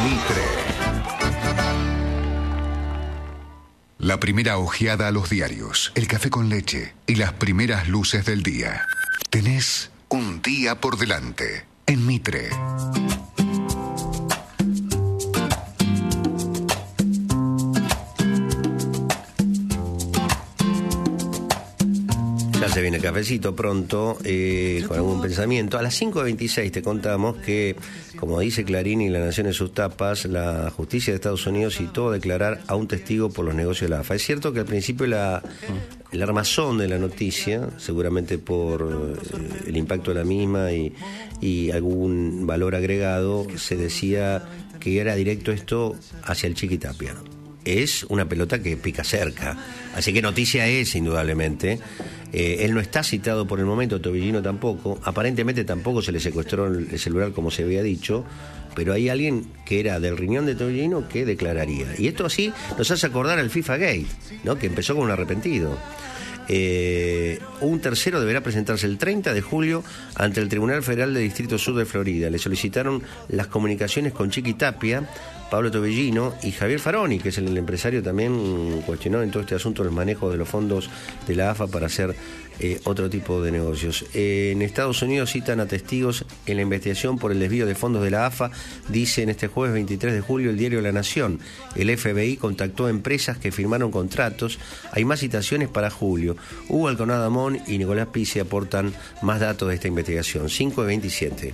Mitre. La primera ojeada a los diarios, el café con leche y las primeras luces del día. Tenés un día por delante en Mitre. Ya se viene el cafecito pronto, con algún pensamiento. A las 5:26 te contamos que, como dice Clarín y La Nación en sus tapas, la justicia de Estados Unidos citó a declarar a un testigo por los negocios de la AFA. Es cierto que al principio el armazón de la noticia, seguramente por el impacto de la misma y algún valor agregado, se decía que era directo esto hacia el Chiqui Tapia. Es una pelota que pica cerca, así que noticia es, indudablemente. Él no está citado por el momento, Tobillino tampoco, aparentemente tampoco se le secuestró el celular como se había dicho, pero hay alguien que era del riñón de Tobillino que declararía. Y esto así nos hace acordar al FIFA Gate, ¿no? Que empezó con un arrepentido. Un tercero deberá presentarse el 30 de julio ante el Tribunal Federal del Distrito Sur de Florida. Le solicitaron las comunicaciones con Chiqui Tapia, Pablo Tobillino y Javier Faroni, que es el empresario también cuestionado en todo este asunto del manejo de los fondos de la AFA para hacer otro tipo de negocios. En Estados Unidos citan a testigos en la investigación por el desvío de fondos de la AFA, dice en este jueves 23 de julio el diario La Nación. El FBI contactó a empresas que firmaron contratos. Hay más citaciones para julio. Hugo Alconadamón y Nicolás Pizzi aportan más datos de esta investigación. 5:27.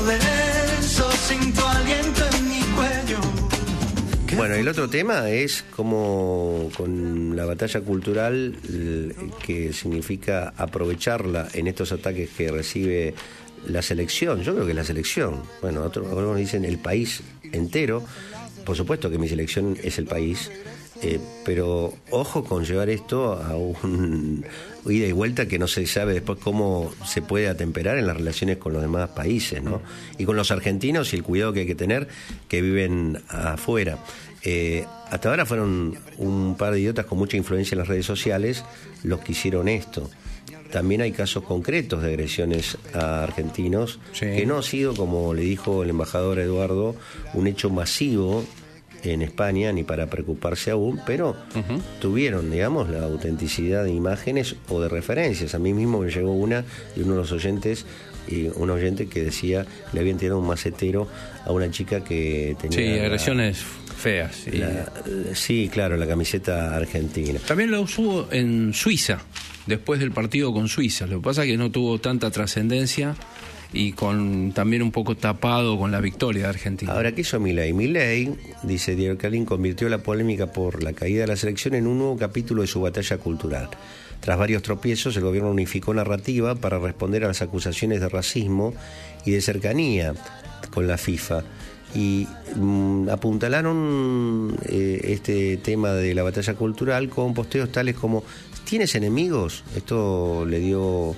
Bueno, el otro tema es como con la batalla cultural, que significa aprovecharla en estos ataques que recibe la selección. Yo creo que la selección, bueno, algunos dicen el país entero. Por supuesto que mi selección es el país, pero ojo con llevar esto a un ida y vuelta que no se sabe después cómo se puede atemperar en las relaciones con los demás países, ¿no? Y con los argentinos y el cuidado que hay que tener que viven afuera. Hasta ahora fueron un par de idiotas con mucha influencia en las redes sociales los que hicieron esto. También hay casos concretos de agresiones a argentinos, sí, que no ha sido, como le dijo el embajador Eduardo, un hecho masivo en España, ni para preocuparse aún, pero tuvieron, digamos, la autenticidad de imágenes o de referencias. A mí mismo me llegó una de uno de los oyentes, y un oyente que decía que le habían tirado un macetero a una chica que tenía... Sí, agresiones feas. Sí, claro, la camiseta argentina. También lo usó en Suiza, después del partido con Suiza. Lo que pasa es que no tuvo tanta trascendencia y también un poco tapado con la victoria de Argentina. Ahora, ¿qué hizo Milei? Milei, dice Diego Calín, convirtió la polémica por la caída de la selección en un nuevo capítulo de su batalla cultural. Tras varios tropiezos, el gobierno unificó narrativa para responder a las acusaciones de racismo y de cercanía con la FIFA. Y apuntalaron este tema de la batalla cultural con posteos tales como: ¿tienes enemigos? Esto le dio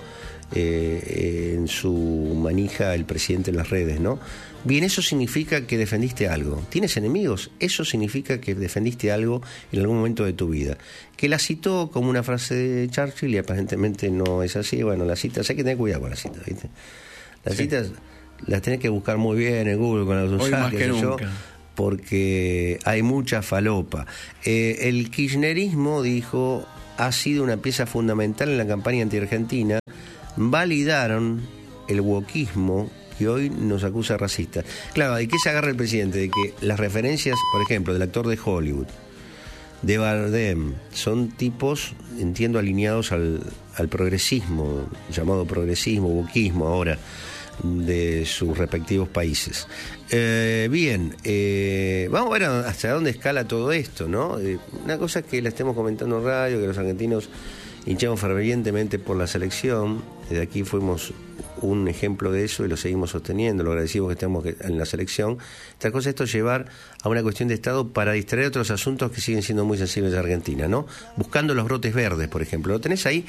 en su manija el presidente en las redes, ¿no? Bien, eso significa que defendiste algo. ¿Tienes enemigos? Eso significa que defendiste algo en algún momento de tu vida. Que la citó como una frase de Churchill y aparentemente no es así. Bueno, las citas, hay que tener cuidado con las citas, ¿viste? Las citas las tenés que buscar muy bien en Google con los usuarios, qué sé yo, porque hay mucha falopa. El kirchnerismo, dijo, ha sido una pieza fundamental en la campaña anti-argentina. Validaron el wokismo que hoy nos acusa racistas. Claro, ¿de qué se agarra el presidente? De que las referencias, por ejemplo, del actor de Hollywood, de Bardem, son tipos, entiendo, alineados al progresismo, llamado progresismo, wokismo ahora, de sus respectivos países. Bien, vamos a ver hasta dónde escala todo esto, ¿no? Una cosa es que la estemos comentando en radio, que los argentinos hinchamos fervientemente por la selección. Desde aquí fuimos un ejemplo de eso y lo seguimos sosteniendo, lo agradecimos que estemos en la selección. Otra cosa es esto, llevar a una cuestión de Estado para distraer otros asuntos que siguen siendo muy sensibles de Argentina, ¿no? Buscando los brotes verdes, por ejemplo. Lo tenés ahí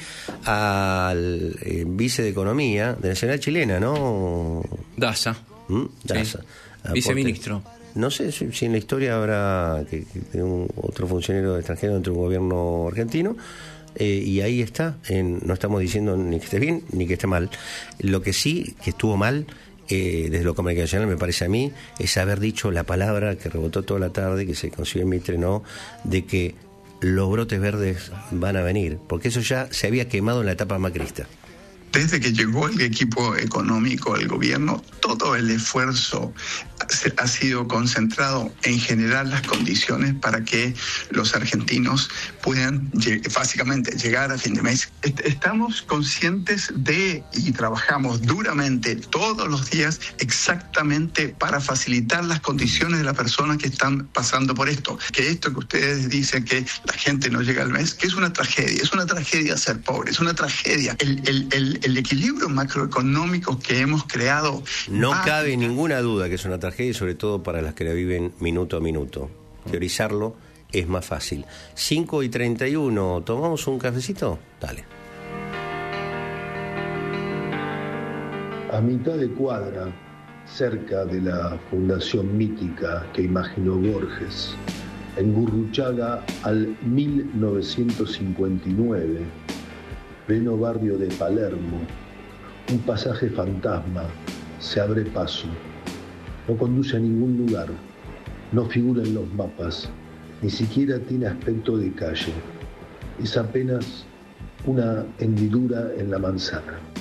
al vice de Economía de Nacional Chilena, ¿no? Daza. Daza. Sí. Viceministro. No sé si en la historia habrá que otro funcionario extranjero dentro de un gobierno argentino. Y ahí está, no estamos diciendo ni que esté bien ni que esté mal. Lo que sí que estuvo mal desde lo comunicacional, me parece a mí, es haber dicho la palabra que rebotó toda la tarde, que se consiguió en Mitre, ¿no? De que los brotes verdes van a venir, porque eso ya se había quemado en la etapa macrista. Desde que llegó el equipo económico al gobierno, todo el esfuerzo ha sido concentrado en generar las condiciones para que los argentinos puedan básicamente llegar a fin de mes. Estamos conscientes y trabajamos duramente todos los días exactamente para facilitar las condiciones de las personas que están pasando por esto. Que esto que ustedes dicen que la gente no llega al mes, que es una tragedia ser pobre, es una tragedia. El equilibrio macroeconómico que hemos creado... No cabe ninguna duda que es una tragedia, y sobre todo para las que la viven minuto a minuto. Teorizarlo es más fácil. 5:31, ¿tomamos un cafecito? Dale. A mitad de cuadra, cerca de la fundación mítica que imaginó Borges, en Gurruchaga al 1959, pleno barrio de Palermo, un pasaje fantasma se abre paso. No conduce a ningún lugar, no figura en los mapas, ni siquiera tiene aspecto de calle. Es apenas una hendidura en la manzana.